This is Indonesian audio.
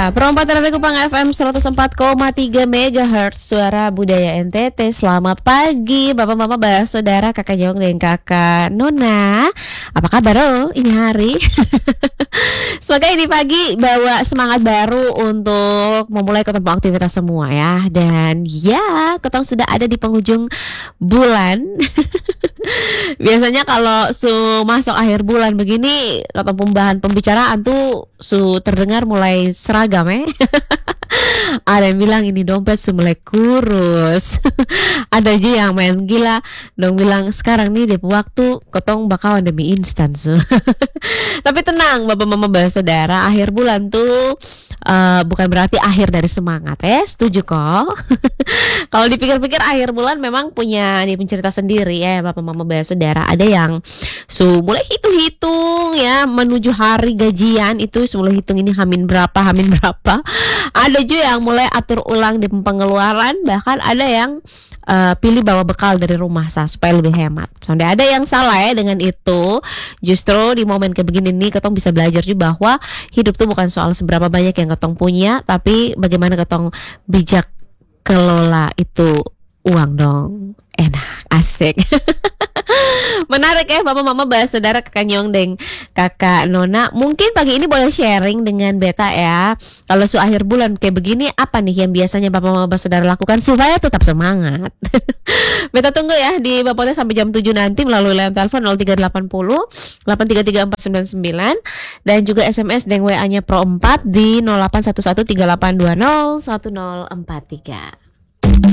Perompak dari Kupang FM 104,3 MHz Suara Budaya NTT. Selamat pagi Bapak-bapak, Mbak, Saudara, Kakak Jong dan Kakak Nona. Apa kabar ini hari? Semoga ini pagi bawa semangat baru untuk memulai ketemu aktivitas semua ya. Dan ya, ketemu sudah ada di penghujung bulan. Biasanya kalau masuk akhir bulan begini, ketemu bahan pembicaraan tuh terdengar mulai seragam Ada yang bilang ini dompet mulai kurus. Ada aja yang main gila dong bilang sekarang nih DP waktu ketong bakal demi instan Tapi tenang Bapak Mama Mbak Saudara, akhir bulan tuh bukan berarti akhir dari semangat setuju kok. Kalau dipikir-pikir akhir bulan memang punya cerita sendiri ya Bapak Mama Mbak Saudara. Ada yang mulai hitung-hitung ya menuju hari gajian itu mulai hitung ini hamin berapa. Ada juga yang mulai atur ulang di pengeluaran, bahkan ada yang pilih bawa bekal dari rumah supaya lebih hemat. Soalnya ada yang salah dengan itu. Justru di momen kayak begini nih ketong bisa belajar juga bahwa hidup tuh bukan soal seberapa banyak yang ketong punya, tapi bagaimana ketong bijak kelola itu uang dong. Enak, asik. Menarik ya Bapak Mama Mbak Saudara, Kakak Nyong dan Kakak Nona. Mungkin pagi ini boleh sharing dengan Beta ya. Kalau akhir bulan kayak begini, apa nih yang biasanya Bapak Mama Mbak Saudara lakukan supaya tetap semangat? Beta tunggu ya di Bapaknya sampai jam 7 nanti melalui line telepon 0380 833 499 dan juga SMS dan WA-nya Pro 4 di 0811 3820 1043.